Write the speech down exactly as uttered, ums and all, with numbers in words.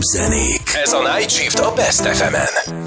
zenék. Ez a Night Shift a Best ef emen.